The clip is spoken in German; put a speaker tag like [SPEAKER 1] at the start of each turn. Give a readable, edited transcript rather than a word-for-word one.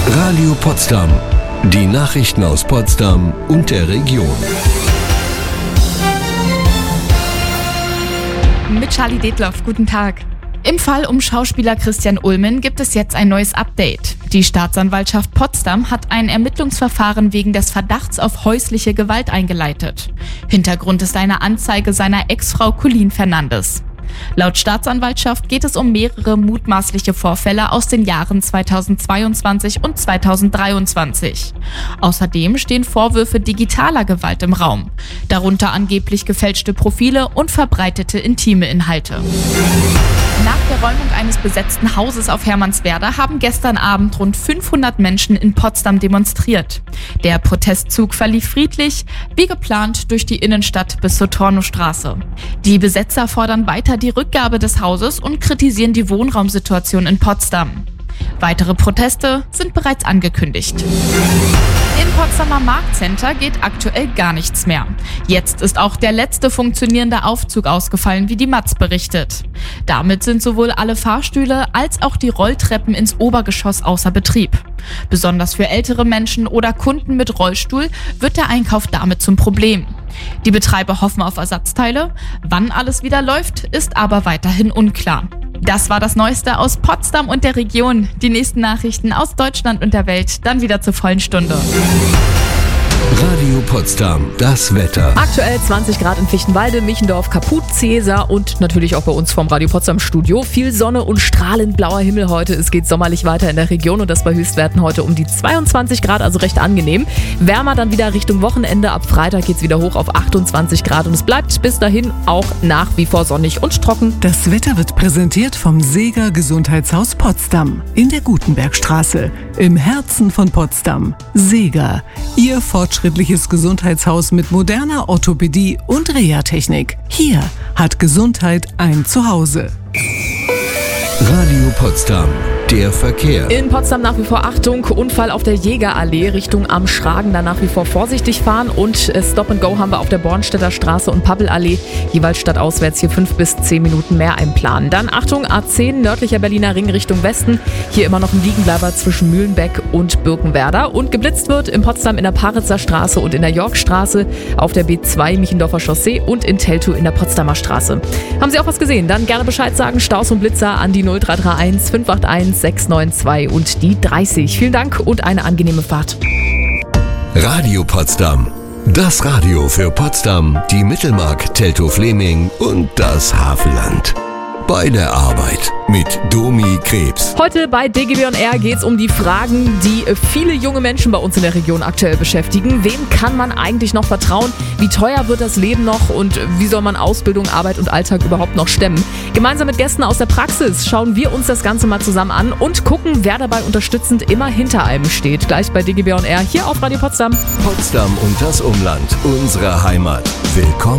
[SPEAKER 1] Radio Potsdam. Die Nachrichten aus Potsdam und der Region.
[SPEAKER 2] Mit Charlie Detloff, guten Tag. Im Fall um Schauspieler Christian Ulmen gibt es jetzt ein neues Update. Die Staatsanwaltschaft Potsdam hat ein Ermittlungsverfahren wegen des Verdachts auf häusliche Gewalt eingeleitet. Hintergrund ist eine Anzeige seiner Ex-Frau Colleen Fernandes. Laut Staatsanwaltschaft geht es um mehrere mutmaßliche Vorfälle aus den Jahren 2022 und 2023. Außerdem stehen Vorwürfe digitaler Gewalt im Raum, darunter angeblich gefälschte Profile und verbreitete intime Inhalte. Nach der Räumung eines besetzten Hauses auf Hermannswerder haben gestern Abend rund 500 Menschen in Potsdam demonstriert. Der Protestzug verlief friedlich, wie geplant, durch die Innenstadt bis zur Tornowstraße. Die Besetzer fordern weiter die Rückgabe des Hauses und kritisieren die Wohnraumsituation in Potsdam. Weitere Proteste sind bereits angekündigt. Im Potsdamer Marktcenter geht aktuell gar nichts mehr. Jetzt ist auch der letzte funktionierende Aufzug ausgefallen, wie die Matz berichtet. Damit sind sowohl alle Fahrstühle als auch die Rolltreppen ins Obergeschoss außer Betrieb. Besonders für ältere Menschen oder Kunden mit Rollstuhl wird der Einkauf damit zum Problem. Die Betreiber hoffen auf Ersatzteile. Wann alles wieder läuft, ist aber weiterhin unklar. Das war das Neueste aus Potsdam und der Region. Die nächsten Nachrichten aus Deutschland und der Welt dann wieder zur vollen Stunde.
[SPEAKER 1] Radio Potsdam, das Wetter.
[SPEAKER 3] Aktuell 20 Grad in Fichtenwalde, Michendorf, Kaput, Cäsar und natürlich auch bei uns vom Radio Potsdam Studio. Viel Sonne und strahlend blauer Himmel heute. Es geht sommerlich weiter in der Region und das bei Höchstwerten heute um die 22 Grad, also recht angenehm. Wärmer dann wieder Richtung Wochenende. Ab Freitag geht es wieder hoch auf 28 Grad und es bleibt bis dahin auch nach wie vor sonnig und trocken.
[SPEAKER 4] Das Wetter wird präsentiert vom Seeger Gesundheitshaus Potsdam in der Gutenbergstraße, im Herzen von Potsdam. Seeger, Ihr fortschrittliches Gesundheitshaus mit moderner Orthopädie und Reha-Technik. Hier hat Gesundheit ein Zuhause.
[SPEAKER 1] Radio Potsdam, der Verkehr.
[SPEAKER 3] In Potsdam nach wie vor Achtung, Unfall auf der Jägerallee Richtung Am Schragen, da nach wie vor vorsichtig fahren und Stop and Go haben wir auf der Bornstedter Straße und Pappelallee, jeweils stadtauswärts hier 5 bis 10 Minuten mehr einplanen. Dann Achtung, A10 nördlicher Berliner Ring Richtung Westen, hier immer noch ein Liegenbleiber zwischen Mühlenbeck und Birkenwerder und geblitzt wird in Potsdam in der Paritzer Straße und in der Yorkstraße, auf der B2 Michendorfer Chaussee und in Teltow in der Potsdamer Straße. Haben Sie auch was gesehen? Dann gerne Bescheid sagen, Staus und Blitzer an die 0331 581 692 und die 30. Vielen Dank und eine angenehme Fahrt.
[SPEAKER 1] Radio Potsdam, das Radio für Potsdam, die Mittelmark, Teltow-Fleming und das Havelland. Bei der Arbeit mit Domi Krebs.
[SPEAKER 3] Heute bei DGB on Air geht es um die Fragen, die viele junge Menschen bei uns in der Region aktuell beschäftigen. Wem kann man eigentlich noch vertrauen? Wie teuer wird das Leben noch? Und wie soll man Ausbildung, Arbeit und Alltag überhaupt noch stemmen? Gemeinsam mit Gästen aus der Praxis schauen wir uns das Ganze mal zusammen an und gucken, wer dabei unterstützend immer hinter einem steht. Gleich bei DGB on Air hier auf Radio Potsdam.
[SPEAKER 1] Potsdam und das Umland, unsere Heimat. Willkommen.